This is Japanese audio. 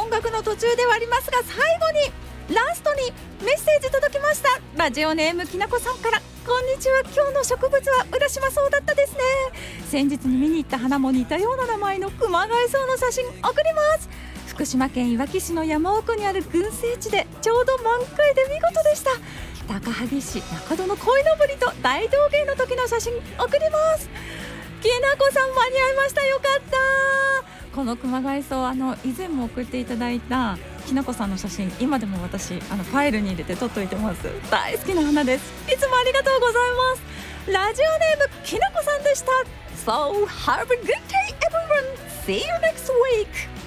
音楽の途中ではありますが、最後にラストにメッセージ届きました。ラジオネームきなこさんから、こんにちは。今日の植物は浦島そうだったですね。先日に見に行った花も似たような名前の熊谷草の写真送ります。福島県いわき市の山奥にある群生地でちょうど満開で見事でした。高萩市中戸の鯉のぼりと大道芸の時の写真送ります。きなこさん間に合いました。よかった。この熊谷草以前も送っていただいたきなこさんの写真、今でも私ファイルに入れて撮っといてます。大好きな花です。いつもありがとうございます。ラジオネームきなこさんでした。So have a good day everyone. See you next week.